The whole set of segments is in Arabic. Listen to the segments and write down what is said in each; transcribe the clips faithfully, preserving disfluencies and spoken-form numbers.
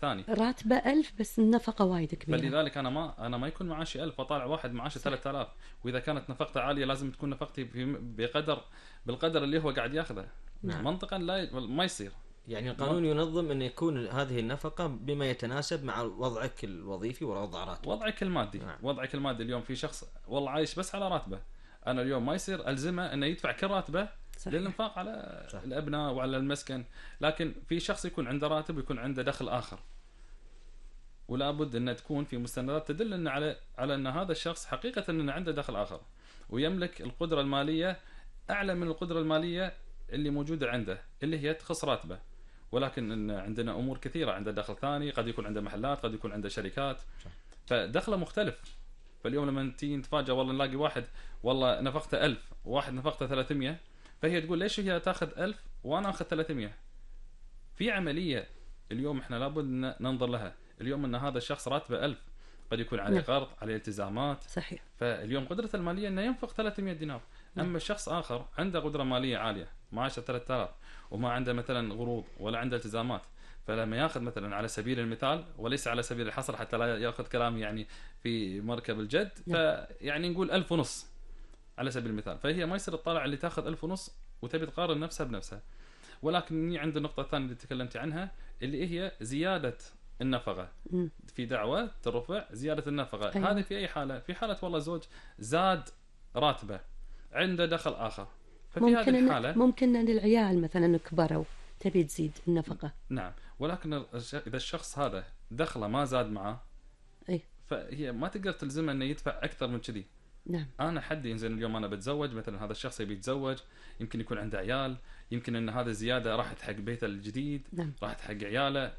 الثاني. راتبه ألف بس النفقة وايد كبيرة. فلذلك أنا ما أنا ما يكون معاشي ألف وطالع واحد معاشه ثلاثة آلاف، وإذا كانت نفقته عالية لازم تكون نفقتي بقدر بالقدر اللي هو قاعد ياخذه. نعم. منطقا لا ما يصير. يعني القانون ينظم أن يكون هذه النفقة بما يتناسب مع وضعك الوظيفي ووضع راتبك. وضعك المادي. نعم. وضعك المادي اليوم في شخص والله عايش بس على راتبه، أنا اليوم ما يصير ألزمه أنه يدفع كل راتبه للإنفاق على صح. الأبناء وعلى المسكن. لكن في شخص يكون عنده راتب ويكون عنده دخل آخر، ولا بد أن تكون في مستندات تدل أن على على أن هذا الشخص حقيقة أنه عنده دخل آخر ويملك القدرة المالية أعلى من القدرة المالية اللي موجودة عنده اللي هي تخص راتبه. ولكن إن عندنا أمور كثيرة، عنده دخل ثاني، قد يكون عنده محلات، قد يكون عنده شركات، فدخله مختلف. فاليوم لما تيجي نتفاجأ والله نلاقي واحد والله نفقته ألف وواحد نفقته ثلاثمية، فهي تقول ليش هي تأخذ ألف وأنا أخذ ثلاثمية؟ في عملية اليوم إحنا لابد ننظر لها. اليوم أن هذا الشخص راتبه ألف، قد يكون عليه قرض، عليه التزامات، صحيح. فاليوم قدرته المالية إنه ينفق ثلاثمية دينار. أما شخص آخر عنده قدرة مالية عالية معاشه ثلاثة آلاف وما عنده مثلا غروض ولا عنده التزامات، فلما ياخذ مثلا على سبيل المثال وليس على سبيل الحصر حتى لا ياخذ كلام يعني في مركب الجد، فيعني نقول ألف ونص على سبيل المثال، فهي ما يصير تطالع اللي تاخذ ألف ونص وتبي تقارن نفسها بنفسها. ولكن عند النقطة الثانية اللي تكلمت عنها اللي هي زيادة النفقة. في دعوة ترفع زيادة النفقة. أيوة. هذه في أي حالة؟ في حالة والله زوج زاد راتبه عنده دخل آخر، ففي هذه الحالة ممكن أن العيال مثلا كبروا تبي تزيد النفقة. نعم. ولكن إذا الشخص هذا دخله ما زاد معه، أي. فهي ما تقدر تلزمه أنه يدفع أكثر من كذي. نعم. أنا حدي إنزين اليوم أنا بتزوج مثلا، هذا الشخص يبي يتزوج، يمكن يكون عنده عيال، يمكن أن هذا زيادة راحت حق بيته الجديد. نعم. راحت حق عياله.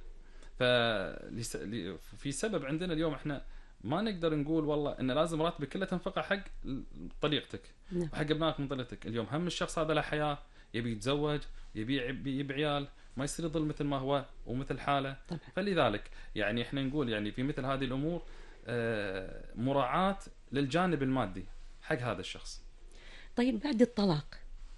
ففي سبب عندنا اليوم إحنا ما نقدر نقول والله إن لازم راتبك كله تنفقه حق طريقتك. نعم. وحق ابنائك من طريقتك. اليوم هم الشخص هذا له حياة، يبي يتزوج، يبي يبي عيال، ما يصير يظل مثل ما هو ومثل حاله. طبعا. فلذلك يعني إحنا نقول يعني في مثل هذه الأمور مراعاة للجانب المادي حق هذا الشخص. طيب بعد الطلاق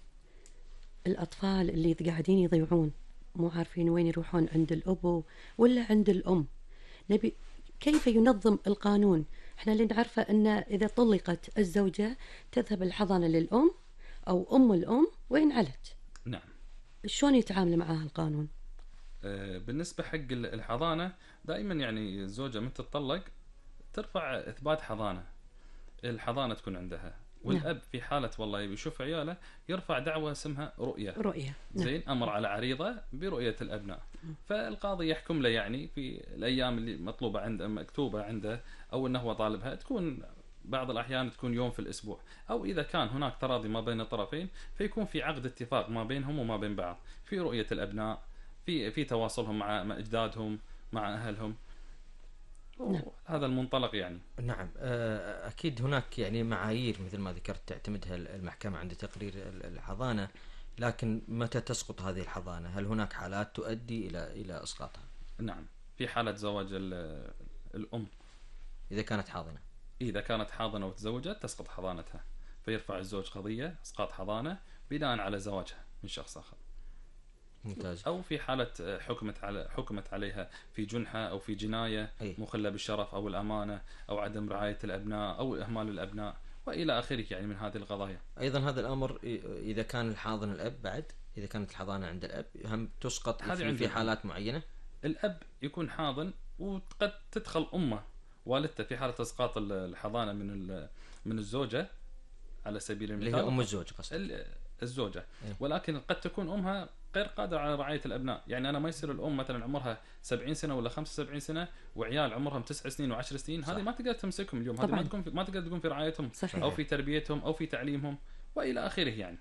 الأطفال اللي قاعدين يضيعون مو عارفين وين يروحون، عند الأب ولا عند الأم، نبي كيف ينظم القانون؟ احنا اللي نعرفه أن إذا طلقت الزوجة تذهب الحضانة للأم أو أم الأم وإن علت. نعم. شلون يتعامل معها القانون؟ آه بالنسبة حق الحضانة دائما يعني الزوجة من تتطلق ترفع إثبات حضانة، الحضانة تكون عندها، والأب نعم. في حالة والله يشوف عياله يرفع دعوة اسمها رؤية. رؤية. زين. نعم. أمر على عريضة برؤية الأبناء. فالقاضي يحكم له يعني في الأيام اللي مطلوبة عنده مكتوبة عنده أو أنه هو طالبها، تكون بعض الأحيان تكون يوم في الأسبوع، أو إذا كان هناك تراضي ما بين الطرفين فيكون في عقد اتفاق ما بينهم وما بين بعض في رؤية الأبناء، في في تواصلهم مع أجدادهم مع أهلهم. نعم. هذا المنطلق يعني. نعم. أكيد هناك يعني معايير مثل ما ذكرت تعتمدها المحكمة عند تقرير الحضانة، لكن متى تسقط هذه الحضانة؟ هل هناك حالات تؤدي إلى إلى إسقاطها؟ نعم. في حالة زواج الأم إذا كانت حاضنة، إذا كانت حاضنة وتزوجت تسقط حضانتها، فيرفع الزوج قضية إسقاط حضانة بناء على زواجها من شخص آخر. ممتاز. أو في حالة حكمت على حكمت عليها في جنحة أو في جناية أي. مخلة بالشرف أو الأمانة أو عدم رعاية الأبناء أو إهمال الأبناء وإلى آخره يعني من هذه القضايا. أيضا هذا الأمر إذا كان الحاضن الأب، بعد إذا كانت الحضانة عند الأب هم تسقط في, في حالات معينة. الأب يكون حاضن وقد تدخل أمه والدته في حالة إسقاط الحضانة من من الزوجة على سبيل المثال، اللي هي أم الزوج قصدي الزوجة. أيه. ولكن قد تكون أمها غير قادرة على رعاية الأبناء. يعني أنا ما يصير الأم مثلا عمرها سبعين سنة ولا خمسة وسبعين سنة وعيال عمرهم تسع سنين وعشر سنين، هذه ما تقدر تمسكهم اليوم، هذه ما تكون في... ما تقدر تكون في رعايتهم. صحيح. أو في تربيتهم أو في تعليمهم وإلى آخره يعني.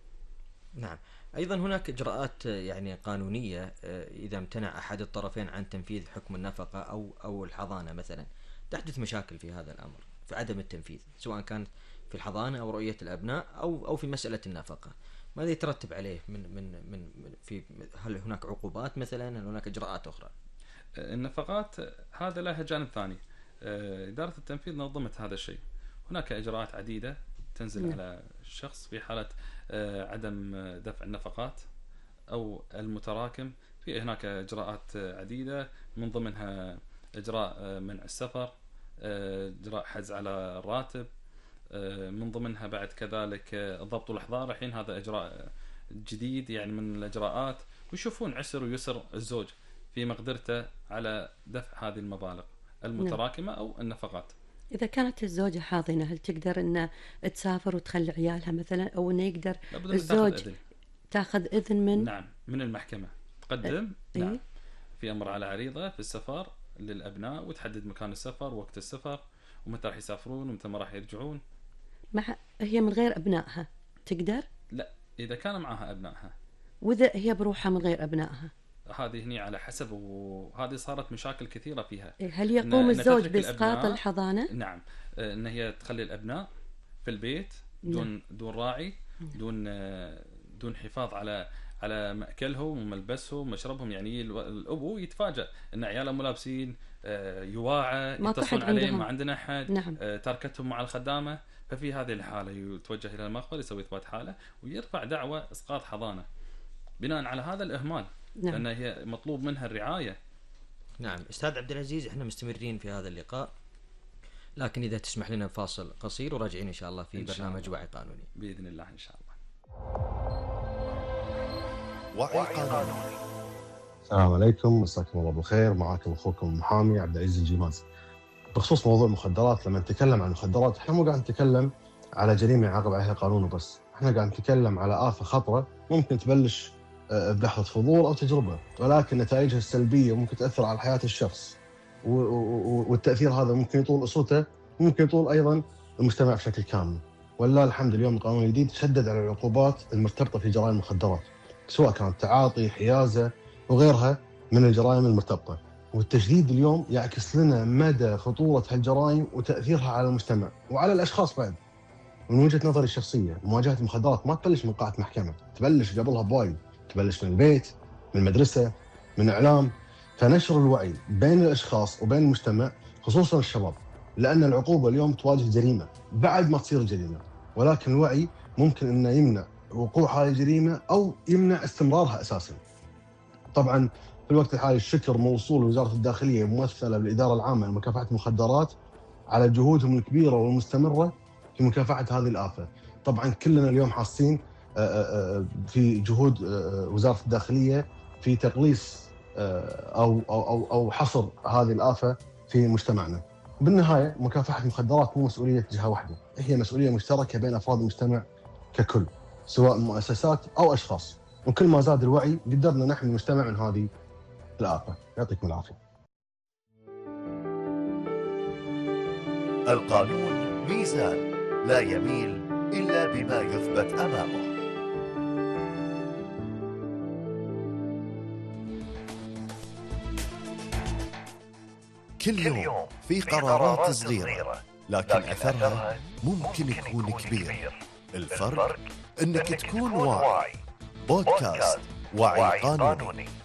نعم. أيضا هناك إجراءات يعني قانونية إذا امتنع أحد الطرفين عن تنفيذ حكم النفقة أو أو الحضانة مثلا، تحدث مشاكل في هذا الأمر في عدم التنفيذ، سواء كانت في الحضانة أو رؤية الأبناء أو أو في مسألة النفقة. ماذا يترتب عليه من من من في هل هناك عقوبات مثلا؟ هل هناك إجراءات أخرى؟ النفقات هذا لها جانب ثاني. إدارة التنفيذ نظمت هذا الشيء. هناك إجراءات عديدة تنزل م. على الشخص في حالة عدم دفع النفقات أو المتراكم في هناك إجراءات عديدة، من ضمنها إجراء منع السفر، إجراء حجز على الراتب، من ضمنها بعد كذلك الضبط والإحضار. الحين هذا إجراء جديد يعني من الإجراءات، ويشوفون عسر ويسر الزوج في مقدرته على دفع هذه المبالغ المتراكمة أو النفقات. إذا كانت الزوجة حاضنة هل تقدر أن تسافر وتخلي عيالها مثلا، أو أنه يقدر الزوج تاخذ إذن من نعم من المحكمة تقدم أه؟ نعم في أمر على عريضة في السفر للأبناء، وتحدد مكان السفر ووقت السفر ومتى راح يسافرون ومتى ما راح يرجعون. مع هي من غير أبنائها تقدر؟ لا، إذا كان معها أبنائها. وإذا هي بروحها من غير أبنائها؟ هذه هني على حسب، وهذه صارت مشاكل كثيرة فيها. هل يقوم الزوج بإسقاط الحضانة؟ نعم، إن هي تخلي الأبناء في البيت دون نعم. دون راعي، دون دون حفاظ على على مأكلهم وملبسهم ومشربهم. يعني الأبو يتفاجأ إن عياله ملابسين، يواعى، يتصلون عليه ما عندنا أحد، نعم. تركتهم مع الخدامة. ففي هذه الحالة يتوجه إلى المخبر، يسوي إثبات حالة ويرفع دعوى إسقاط حضانة بناء على هذا الإهمال. نعم. لأن هي مطلوب منها الرعاية. نعم أستاذ عبد العزيز، إحنا مستمرين في هذا اللقاء، لكن إذا تسمح لنا فاصل قصير وراجعين إن شاء الله في برنامج وعي قانوني بإذن الله إن شاء الله. وعي قانوني. السلام عليكم، مساكم الله بالخير. معاكم أخوكم المحامي عبد العزيز الجماز. بخصوص موضوع المخدرات، لما نتكلم عن المخدرات احنا مو قاعد نتكلم على جريمة يعاقب عليها قانون وبس، احنا قاعد نتكلم على آفة خطرة ممكن تبلش بلحظة فضول أو تجربة، ولكن نتائجها السلبية ممكن تأثر على حياة الشخص، والتأثير هذا ممكن يطول أسرته، ممكن يطول أيضا المجتمع بشكل كامل. ولله الحمد اليوم القانون الجديد شدد على العقوبات المرتبطة في جرائم المخدرات، سواء كانت تعاطي، حيازة وغيرها من الجرائم المرتبطة. والتشديد اليوم يعكس لنا مدى خطورة هالجرائم وتأثيرها على المجتمع وعلى الأشخاص بعد. من وجهة نظري الشخصية، مواجهة المخدرات ما تبلش من قاعة محكمة، تبلش قبلها بوايد، تبلش من البيت، من المدرسة، من الإعلام. فنشر الوعي بين الأشخاص وبين المجتمع خصوصا الشباب، لأن العقوبة اليوم تواجه جريمة بعد ما تصير جريمة، ولكن الوعي ممكن أنه يمنع وقوع هذه الجريمة أو يمنع استمرارها أساساً. طبعاً في الوقت الحالي الشكر موصول لوزارة الداخلية ممثلة بالإدارة العامة لمكافحة المخدرات على جهودهم الكبيرة والمستمرة في مكافحة هذه الآفة. طبعاً كلنا اليوم حاسين في جهود وزارة الداخلية في تقليص أو أو أو حصر هذه الآفة في مجتمعنا. بالنهاية مكافحة المخدرات مو مسؤولية جهة واحدة، هي مسؤولية مشتركة بين أفراد المجتمع ككل، سواء مؤسسات أو أشخاص. وكل ما زاد الوعي قدرنا نحمي المجتمع من هذه الآفة. يعطيكم العافية. القانون ميزان لا يميل إلا بما يثبت أمامه. كل يوم في قرارات صغيرة لكن أثرها ممكن يكون كبير. الفرق إنك تكون واعي. بودكاست وعي قانوني.